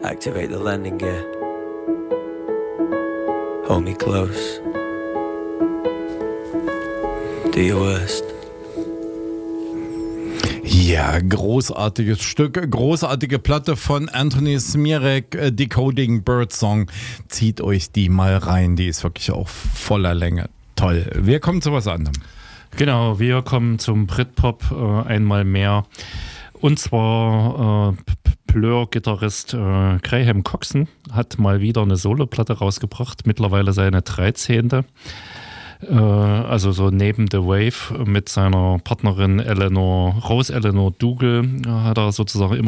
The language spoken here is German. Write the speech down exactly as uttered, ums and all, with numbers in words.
Activate the landing gear. Hold me close. Do your worst. Ja, großartiges Stück, großartige Platte von Anthony Smirek, äh, Decoding Birdsong. Zieht euch die mal rein, die ist wirklich auch voller Länge. Toll. Wir kommen zu was anderem. Genau, wir kommen zum Britpop äh, einmal mehr. Und zwar äh, Blur-Gitarrist äh, Graham Coxon hat mal wieder eine Soloplatte rausgebracht, mittlerweile seine dreizehnte. Äh, also so neben The Wave mit seiner Partnerin Eleanor, Rose Eleanor Dougal, äh, hat er sozusagen immer